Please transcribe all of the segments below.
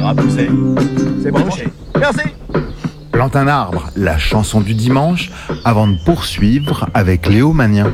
ira pousser. C'est branché. Merci. Plante un arbre, la chanson du dimanche, avant de poursuivre avec Léo Magnien.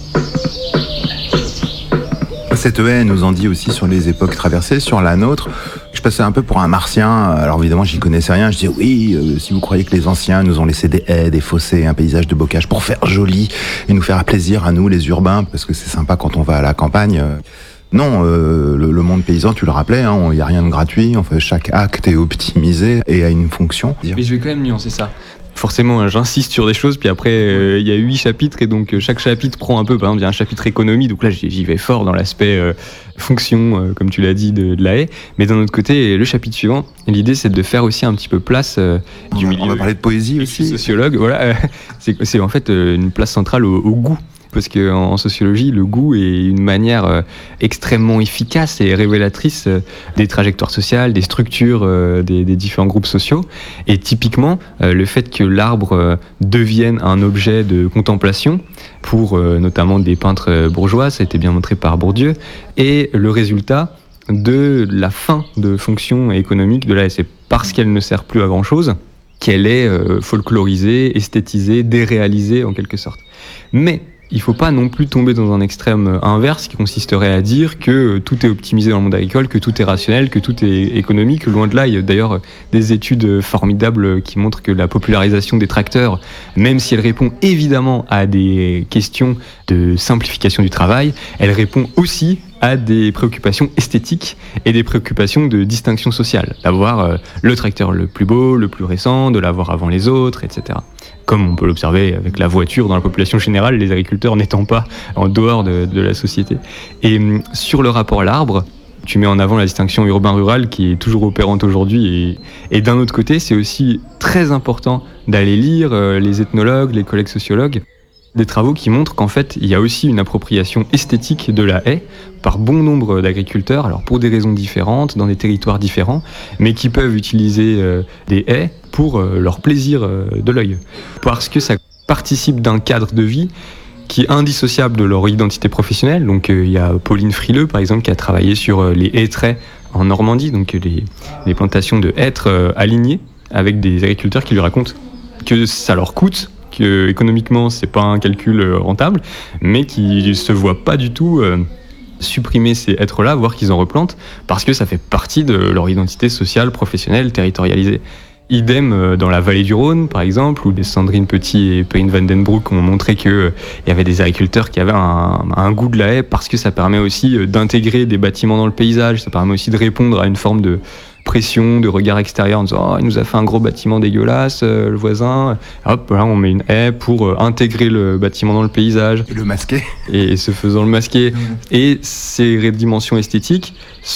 Cette haie nous en dit aussi sur les époques traversées, sur la nôtre. Je passais un peu pour un martien, alors évidemment j'y connaissais rien, je disais oui, si vous croyez que les anciens nous ont laissé des haies, des fossés, un paysage de bocage pour faire joli et nous faire plaisir à nous les urbains, parce que c'est sympa quand on va à la campagne. Non, le monde paysan, tu le rappelais, il n'y a rien de gratuit, en fait, chaque acte est optimisé et a une fonction. Mais je vais quand même nuancer ça. Forcément, j'insiste sur des choses, puis après, il y a 8 chapitres, et donc chaque chapitre prend un peu, par exemple, il y a un chapitre économie, donc là, j'y vais fort dans l'aspect fonction, comme tu l'as dit, de la haie. Mais d'un autre côté, le chapitre suivant, l'idée, c'est de faire aussi un petit peu place du milieu. On va parler de poésie aussi. Sociologue, voilà, c'est en fait une place centrale au goût. Parce qu'en sociologie, le goût est une manière extrêmement efficace et révélatrice des trajectoires sociales, des structures des différents groupes sociaux. Et typiquement, le fait que l'arbre devienne un objet de contemplation pour notamment des peintres bourgeois, ça a été bien montré par Bourdieu, est le résultat de la fin de fonction économique de la haie. C'est parce qu'elle ne sert plus à grand-chose qu'elle est folklorisée, esthétisée, déréalisée en quelque sorte. Mais il ne faut pas non plus tomber dans un extrême inverse qui consisterait à dire que tout est optimisé dans le monde agricole, que tout est rationnel, que tout est économique. Loin de là, il y a d'ailleurs des études formidables qui montrent que la popularisation des tracteurs, même si elle répond évidemment à des questions de simplification du travail, elle répond aussi à des préoccupations esthétiques et des préoccupations de distinction sociale. D'avoir le tracteur le plus beau, le plus récent, de l'avoir avant les autres, etc. Comme on peut l'observer avec la voiture dans la population générale, les agriculteurs n'étant pas en dehors de la société. Et sur le rapport à l'arbre, tu mets en avant la distinction urbain-rural qui est toujours opérante aujourd'hui. Et d'un autre côté, c'est aussi très important d'aller lire les ethnologues, les collègues sociologues, des travaux qui montrent qu'en fait, il y a aussi une appropriation esthétique de la haie par bon nombre d'agriculteurs, alors pour des raisons différentes, dans des territoires différents, mais qui peuvent utiliser des haies pour leur plaisir de l'œil. Parce que ça participe d'un cadre de vie qui est indissociable de leur identité professionnelle. Donc il y a Pauline Frileux, par exemple, qui a travaillé sur les hêtraies en Normandie, donc les plantations de hêtres alignées, avec des agriculteurs qui lui racontent que ça leur coûte, que économiquement c'est pas un calcul rentable, mais qui se voient pas du tout supprimer ces hêtres-là, voire qu'ils en replantent, parce que ça fait partie de leur identité sociale, professionnelle, territorialisée. Idem dans la vallée du Rhône, par exemple, où Sandrine Petit et Perrine Van Den Broek ont montré qu'il y avait des agriculteurs qui avaient un goût de la haie, parce que ça permet aussi d'intégrer des bâtiments dans le paysage, ça permet aussi de répondre à une forme de pression, de regard extérieur en disant « Oh, il nous a fait un gros bâtiment dégueulasse, le voisin. » Hop, là, on met une haie pour intégrer le bâtiment dans le paysage. Et le masquer. Et se faisant le masquer. Et ces dimensions esthétiques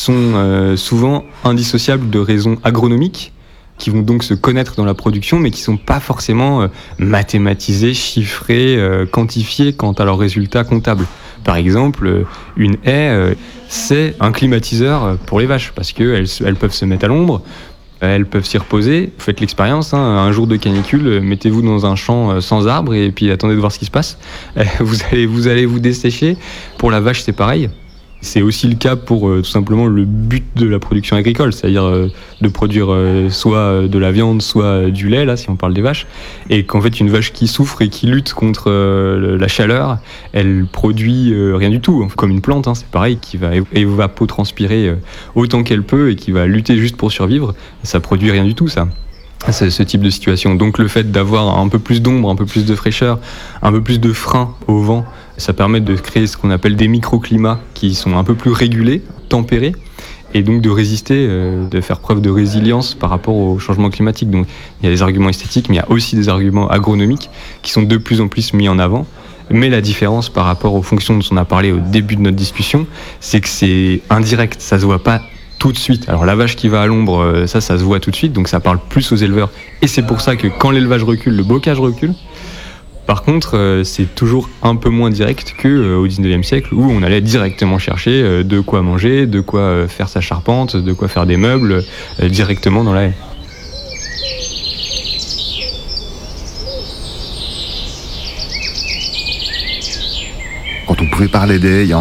sont souvent indissociables de raisons agronomiques, qui vont donc se connaître dans la production, mais qui ne sont pas forcément mathématisées, chiffrées, quantifiées quant à leurs résultats comptables. Par exemple, une haie, c'est un climatiseur pour les vaches, parce qu'elles peuvent se mettre à l'ombre, elles peuvent s'y reposer. Faites l'expérience, un jour de canicule, mettez-vous dans un champ sans arbres et puis attendez de voir ce qui se passe. Vous allez vous dessécher. Pour la vache, c'est pareil. C'est aussi le cas pour tout simplement le but de la production agricole, c'est-à-dire de produire soit de la viande, soit du lait, là, si on parle des vaches. Et qu'en fait, une vache qui souffre et qui lutte contre la chaleur, elle produit rien du tout. Comme une plante, c'est pareil, qui va évapotranspirer autant qu'elle peut et qui va lutter juste pour survivre, ça produit rien du tout, ça. C'est ce type de situation. Donc le fait d'avoir un peu plus d'ombre, un peu plus de fraîcheur, un peu plus de frein au vent, ça permet de créer ce qu'on appelle des microclimats qui sont un peu plus régulés, tempérés, et donc de résister, de faire preuve de résilience par rapport au changement climatique. Donc il y a des arguments esthétiques, mais il y a aussi des arguments agronomiques qui sont de plus en plus mis en avant. Mais la différence par rapport aux fonctions dont on a parlé au début de notre discussion, c'est que c'est indirect, ça se voit pas tout de suite. Alors la vache qui va à l'ombre, ça se voit tout de suite, donc ça parle plus aux éleveurs. Et c'est pour ça que quand l'élevage recule, le bocage recule. Par contre, c'est toujours un peu moins direct qu'au 19e siècle, où on allait directement chercher de quoi manger, de quoi faire sa charpente, de quoi faire des meubles, directement dans la haie. Quand on pouvait parler des haies,